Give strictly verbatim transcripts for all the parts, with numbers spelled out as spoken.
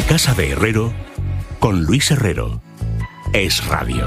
casa de Herrero, con Luis Herrero. Es Radio.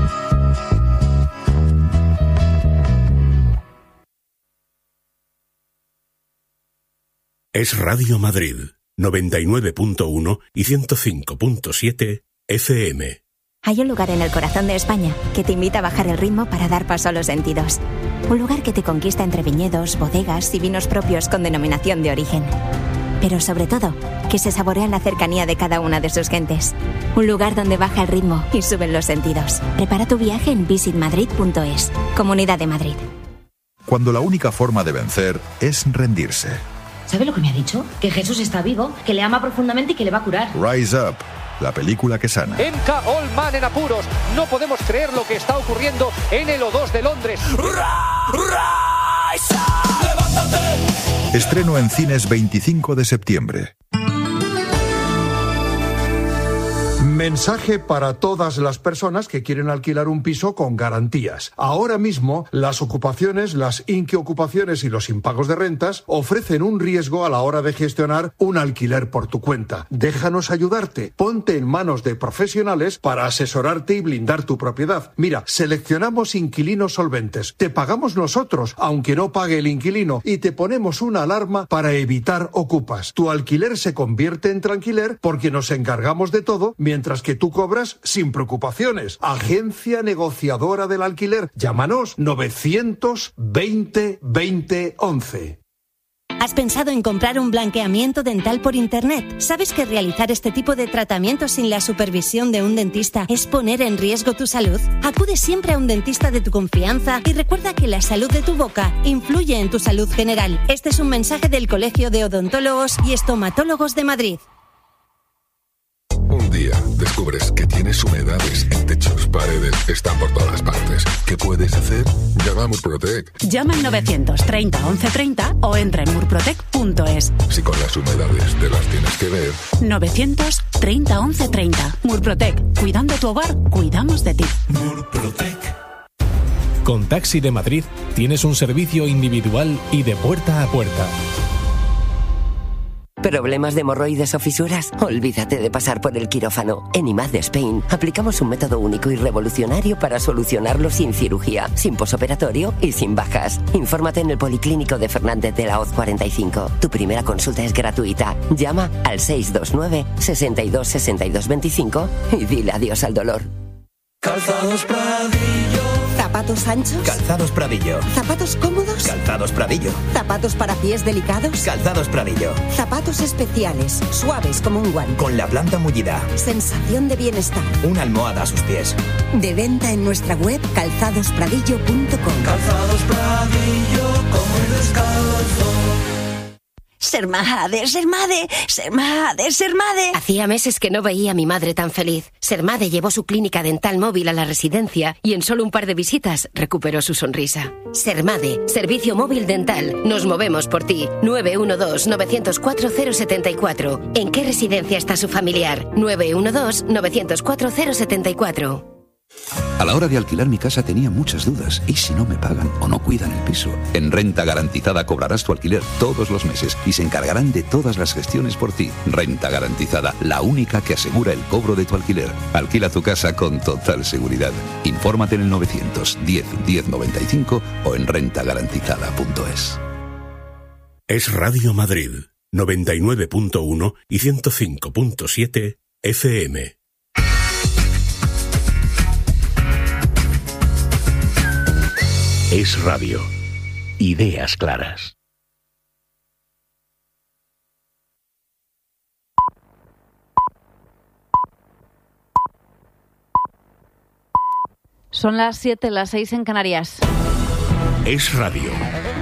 Es Radio Madrid, noventa y nueve punto uno y ciento cinco punto siete F M. Hay un lugar en el corazón de España que te invita a bajar el ritmo para dar paso a los sentidos. Un lugar que te conquista entre viñedos, bodegas y vinos propios con denominación de origen. Pero sobre todo, que se saborea la cercanía de cada una de sus gentes. Un lugar donde baja el ritmo y suben los sentidos. Prepara tu viaje en visit madrid punto es. Comunidad de Madrid. Cuando la única forma de vencer es rendirse. ¿Sabe lo que me ha dicho? Que Jesús está vivo, que le ama profundamente y que le va a curar. Rise Up, la película que sana. M K Allman en apuros. No podemos creer lo que está ocurriendo en el O dos de Londres. Rise Up. ¡Levántate! Estreno en cines veinticinco de septiembre. Mensaje para todas las personas que quieren alquilar un piso con garantías. Ahora mismo, las ocupaciones, las inquiocupaciones y los impagos de rentas ofrecen un riesgo a la hora de gestionar un alquiler por tu cuenta. Déjanos ayudarte. Ponte en manos de profesionales para asesorarte y blindar tu propiedad. Mira, seleccionamos inquilinos solventes. Te pagamos nosotros, aunque no pague el inquilino, y te ponemos una alarma para evitar ocupas. Tu alquiler se convierte en tranquiler porque nos encargamos de todo, mientras que tú cobras sin preocupaciones. Agencia negociadora del alquiler. Llámanos novecientos veinte veinte once. ¿Has pensado en comprar un blanqueamiento dental por internet? ¿Sabes que realizar este tipo de tratamientos sin la supervisión de un dentista es poner en riesgo tu salud? Acude siempre a un dentista de tu confianza y recuerda que la salud de tu boca influye en tu salud general. Este es un mensaje del Colegio de Odontólogos y Estomatólogos de Madrid. Un día descubres que tienes humedades en techos, paredes, están por todas partes. ¿Qué puedes hacer? Llama a Murprotec. Llama al novecientos treinta once treinta o entra en murprotec punto es. Si con las humedades te las tienes que ver. novecientos treinta once treinta. Murprotec. Cuidando tu hogar, cuidamos de ti. Murprotec. Con Taxi de Madrid tienes un servicio individual y de puerta a puerta. ¿Problemas de hemorroides o fisuras? Olvídate de pasar por el quirófano. En I M A D Spain aplicamos un método único y revolucionario para solucionarlo sin cirugía, sin posoperatorio y sin bajas. Infórmate en el Policlínico de Fernández de la Hoz cuarenta y cinco. Tu primera consulta es gratuita. Llama al seis dos nueve, seis dos, seis dos dos cinco y dile adiós al dolor. Calzados Pradillo. ¿Zapatos anchos? Calzados Pradillo. ¿Zapatos cómodos? Calzados Pradillo. ¿Zapatos para pies delicados? Calzados Pradillo. Zapatos especiales, suaves como un guante. Con la planta mullida. Sensación de bienestar. Una almohada a sus pies. De venta en nuestra web calzados pradillo punto com. Calzados Pradillo, como el descalzo. Sermade, Sermade, Sermade, Sermade. Hacía meses que no veía a mi madre tan feliz. Sermade llevó su clínica dental móvil a la residencia y en solo un par de visitas recuperó su sonrisa. Sermade, servicio móvil dental. Nos movemos por ti. nueve uno dos, nueve cero cuatro, cero siete cuatro. ¿En qué residencia está su familiar? nueve uno dos, nueve cero cuatro, cero siete cuatro. A la hora de alquilar mi casa tenía muchas dudas. ¿Y si no me pagan o no cuidan el piso? En Renta Garantizada cobrarás tu alquiler todos los meses y se encargarán de todas las gestiones por ti. Renta Garantizada, la única que asegura el cobro de tu alquiler. Alquila tu casa con total seguridad. Infórmate en el novecientos diez, diez noventa y cinco o en renta garantizada punto es. Es Radio Madrid, noventa y nueve punto uno y ciento cinco punto siete F M. Es Radio. Ideas claras. Son las siete, las seis en Canarias. Es Radio.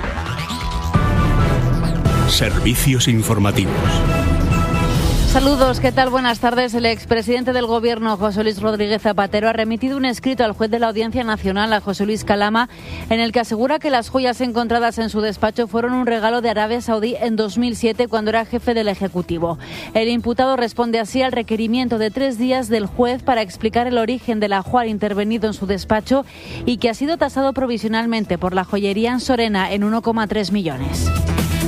Servicios informativos. Saludos, ¿qué tal? Buenas tardes. El expresidente del Gobierno, José Luis Rodríguez Zapatero, ha remitido un escrito al juez de la Audiencia Nacional, a José Luis Calama, en el que asegura que las joyas encontradas en su despacho fueron un regalo de Arabia Saudí en dos mil siete, cuando era jefe del Ejecutivo. El imputado responde así al requerimiento de tres días del juez para explicar el origen del ajuar intervenido en su despacho y que ha sido tasado provisionalmente por la joyería Ansorena en uno coma tres millones.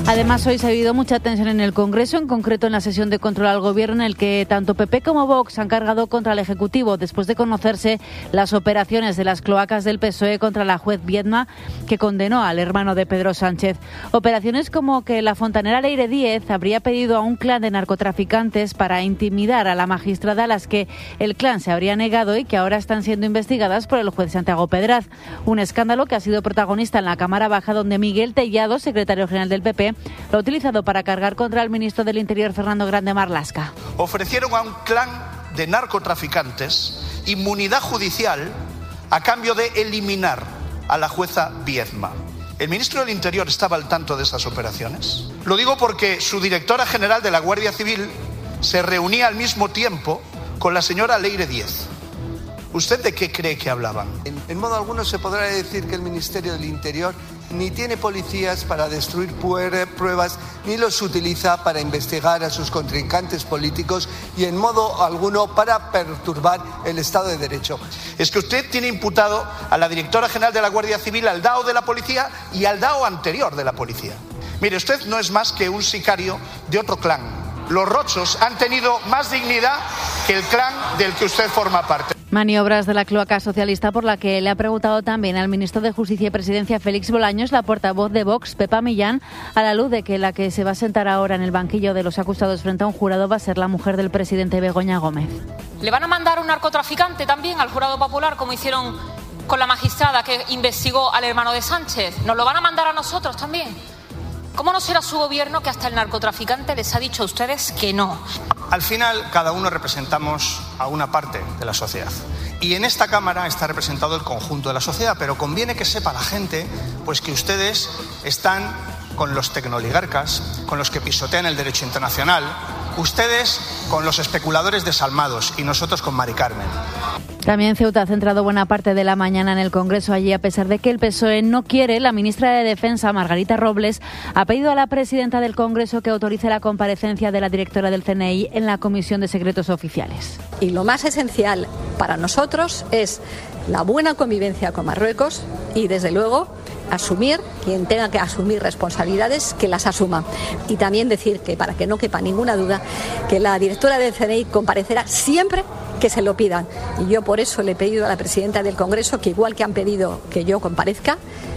Además, hoy se ha habido mucha tensión en el Congreso, en concreto en la sesión de control al Gobierno, en el que tanto P P como Vox han cargado contra el Ejecutivo después de conocerse las operaciones de las cloacas del P S O E contra la juez Viedma, que condenó al hermano de Pedro Sánchez. Operaciones como que la fontanera Leire Díez habría pedido a un clan de narcotraficantes para intimidar a la magistrada, a las que el clan se habría negado y que ahora están siendo investigadas por el juez Santiago Pedraz. Un escándalo que ha sido protagonista en la Cámara Baja, donde Miguel Tellado, secretario general del P P, lo ha utilizado para cargar contra el ministro del Interior, Fernando Grande Marlaska. Ofrecieron a un clan de narcotraficantes inmunidad judicial a cambio de eliminar a la jueza Viedma. ¿El ministro del Interior estaba al tanto de esas operaciones? Lo digo porque su directora general de la Guardia Civil se reunía al mismo tiempo con la señora Leire Díez. ¿Usted de qué cree que hablaban? En, en modo alguno se podrá decir que el Ministerio del Interior ni tiene policías para destruir pruebas, ni los utiliza para investigar a sus contrincantes políticos y en modo alguno para perturbar el Estado de Derecho. Es que usted tiene imputado a la directora general de la Guardia Civil, al D A O de la policía y al D A O anterior de la policía. Mire, usted no es más que un sicario de otro clan. Los Rochos han tenido más dignidad que el clan del que usted forma parte. Maniobras de la cloaca socialista, por la que le ha preguntado también al ministro de Justicia y Presidencia, Félix Bolaños, la portavoz de Vox, Pepa Millán, a la luz de que la que se va a sentar ahora en el banquillo de los acusados frente a un jurado va a ser la mujer del presidente, Begoña Gómez. ¿Le van a mandar un narcotraficante también al jurado popular, como hicieron con la magistrada que investigó al hermano de Sánchez? ¿Nos lo van a mandar a nosotros también? ¿Cómo no será su gobierno que hasta el narcotraficante les ha dicho a ustedes que no? Al final, cada uno representamos a una parte de la sociedad. Y en esta Cámara está representado el conjunto de la sociedad, pero conviene que sepa la gente pues que ustedes están con los tecnooligarcas, con los que pisotean el derecho internacional, ustedes con los especuladores desalmados y nosotros con Mari Carmen. También Ceuta ha centrado buena parte de la mañana en el Congreso. Allí, a pesar de que el P S O E no quiere, la ministra de Defensa, Margarita Robles, ha pedido a la presidenta del Congreso que autorice la comparecencia de la directora del C N I en la Comisión de Secretos Oficiales. Y lo más esencial para nosotros es la buena convivencia con Marruecos y, desde luego, asumir, quien tenga que asumir responsabilidades, que las asuma. Y también decir que, para que no quepa ninguna duda, que la directora del C N I comparecerá siempre que se lo pidan. Y yo por eso le he pedido a la presidenta del Congreso que, igual que han pedido que yo comparezca,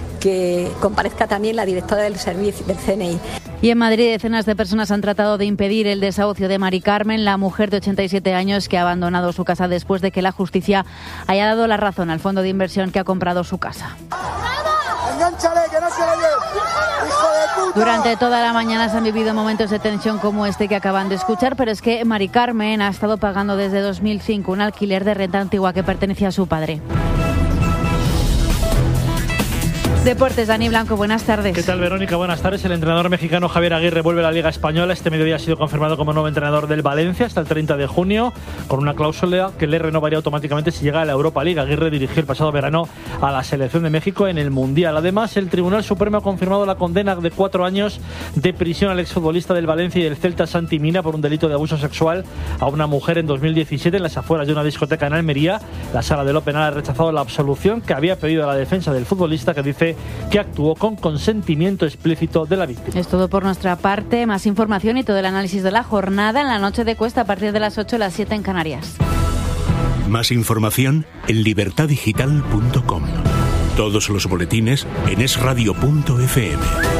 que comparezca también la directora del servicio del C N I. Y en Madrid, decenas de personas han tratado de impedir el desahucio de Mari Carmen, la mujer de ochenta y siete años que ha abandonado su casa después de que la justicia haya dado la razón al fondo de inversión que ha comprado su casa. ¡Engánchale, que no se lo lleve! ¡Hijo de puta! Durante toda la mañana se han vivido momentos de tensión como este que acaban de escuchar, pero es que Mari Carmen ha estado pagando desde dos mil cinco un alquiler de renta antigua que pertenecía a su padre. Deportes, Dani Blanco, buenas tardes. ¿Qué tal, Verónica? Buenas tardes. El entrenador mexicano Javier Aguirre vuelve a la Liga Española. Este mediodía ha sido confirmado como nuevo entrenador del Valencia hasta el treinta de junio, con una cláusula que le renovaría automáticamente si llega a la Europa League. Aguirre dirigió el pasado verano a la selección de México en el Mundial. Además, el Tribunal Supremo ha confirmado la condena de cuatro años de prisión al exfutbolista del Valencia y del Celta, Santi Mina, por un delito de abuso sexual a una mujer en dos mil diecisiete en las afueras de una discoteca en Almería. La Sala de lo Penal ha rechazado la absolución que había pedido a la defensa del futbolista, que dice que actuó con consentimiento explícito de la víctima. Es todo por nuestra parte. Más información y todo el análisis de la jornada en la noche de Cuesta a partir de las ocho, las siete en Canarias. Más información en libertad digital punto com. Todos los boletines en es radio punto efe eme.